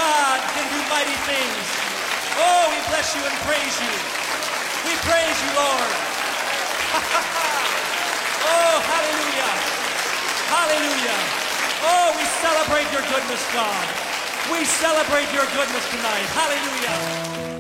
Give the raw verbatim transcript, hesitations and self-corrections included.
God can do mighty things. Oh, we bless you and praise you. We praise you, Lord. Oh, hallelujah. Hallelujah. Oh, we celebrate your goodness, God. We celebrate your goodness tonight. Hallelujah.